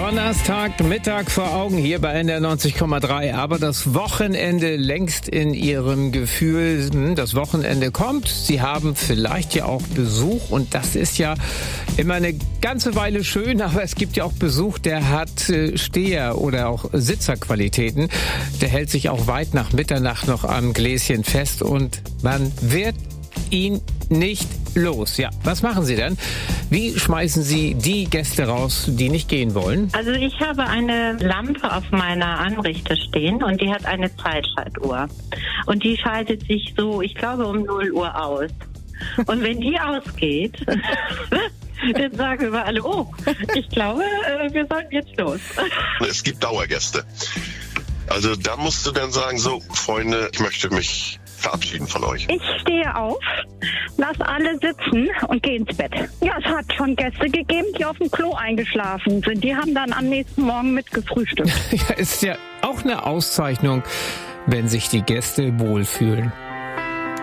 Donnerstag, Mittag vor Augen hier bei NDR 90,3. Aber das Wochenende längst in Ihrem Gefühl. Das Wochenende kommt. Sie haben vielleicht ja auch Besuch. Und das ist ja immer eine ganze Weile schön. Aber es gibt ja auch Besuch, der hat Steher- oder auch Sitzerqualitäten. Der hält sich auch weit nach Mitternacht noch am Gläschen fest. Und man wird ihn nicht los. Ja, was machen Sie denn? Wie schmeißen Sie die Gäste raus, die nicht gehen wollen? Also ich habe eine Lampe auf meiner Anrichte stehen und die hat eine Zeitschaltuhr. Und die schaltet sich so, ich glaube, um 0 Uhr aus. Und wenn die ausgeht, dann sagen wir alle, oh, ich glaube, wir sollten jetzt los. Es gibt Dauergäste. Also da musst du dann sagen, so, Freunde, ich möchte mich verabschieden von euch. Ich stehe auf, lass alle sitzen und gehe ins Bett. Ja, es hat schon Gäste gegeben, die auf dem Klo eingeschlafen sind. Die haben dann am nächsten Morgen mitgefrühstückt. Ja, ist ja auch eine Auszeichnung, wenn sich die Gäste wohlfühlen.